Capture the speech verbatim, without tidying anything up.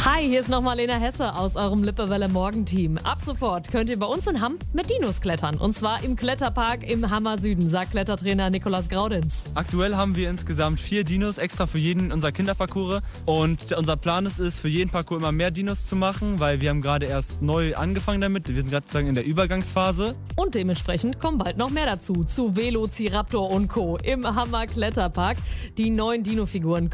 Hi, hier ist nochmal Lena Hesse aus eurem Lippewelle Morgenteam. Ab sofort könnt ihr bei uns in Hamm mit Dinos klettern. Und zwar im Kletterpark im Hammer Süden, sagt Klettertrainer Nikolaus Graudins. Aktuell haben wir insgesamt vier Dinos extra für jeden unser Kinderparcours. Und unser Plan ist es, für jeden Parcours immer mehr Dinos zu machen, weil wir haben gerade erst neu angefangen damit. Wir sind gerade sozusagen in der Übergangsphase. Und dementsprechend kommen bald noch mehr dazu, zu Velociraptor und Co. im Hammer Kletterpark. Die neuen Dino-Figuren